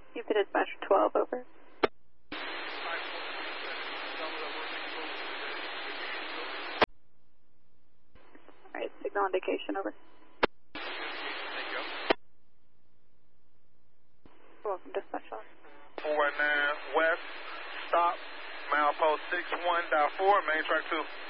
You've been dispatcher 12, over. Alright, signal indication, over. Welcome, dispatch 12. 419 West, stop, milepost 61.4, main track 2.